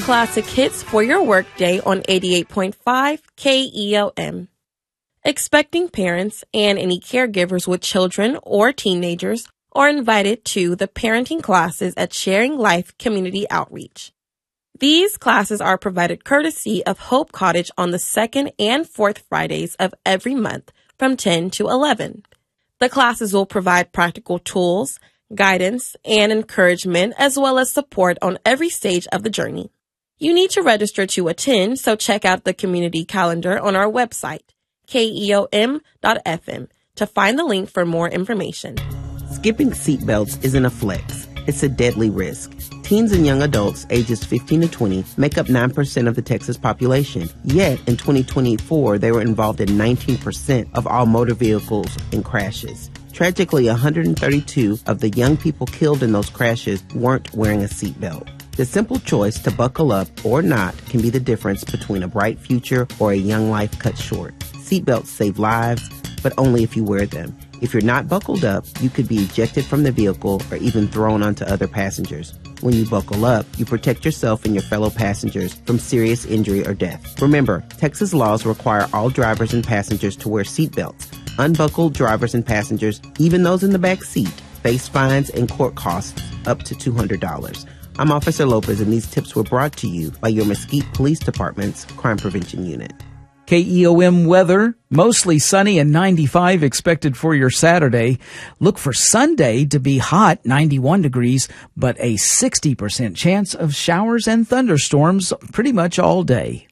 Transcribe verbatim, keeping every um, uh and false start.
classic hits for your workday on eighty-eight point five K E O M. Expecting parents and any caregivers with children or teenagers are invited to the parenting classes at Sharing Life Community Outreach. These classes are provided courtesy of Hope Cottage on the second and fourth Fridays of every month from ten to eleven. The classes will provide practical tools, guidance, and encouragement, as well as support on every stage of the journey. You need to register to attend, so check out the community calendar on our website, K E O M dot F M, to find the link for more information. Skipping seatbelts isn't a flex. It's a deadly risk. Teens and young adults ages fifteen to twenty make up nine percent of the Texas population. Yet, in twenty twenty-four, they were involved in nineteen percent of all motor vehicles and crashes. Tragically, one hundred thirty-two of the young people killed in those crashes weren't wearing a seatbelt. The simple choice to buckle up or not can be the difference between a bright future or a young life cut short. Seatbelts save lives, but only if you wear them. If you're not buckled up, you could be ejected from the vehicle or even thrown onto other passengers. When you buckle up, you protect yourself and your fellow passengers from serious injury or death. Remember, Texas laws require all drivers and passengers to wear seatbelts. Unbuckled drivers and passengers, even those in the back seat, face fines and court costs up to two hundred dollars. I'm Officer Lopez, and these tips were brought to you by your Mesquite Police Department's Crime Prevention Unit. K E O M weather, mostly sunny and ninety-five expected for your Saturday. Look for Sunday to be hot, ninety-one degrees, but a sixty percent chance of showers and thunderstorms pretty much all day.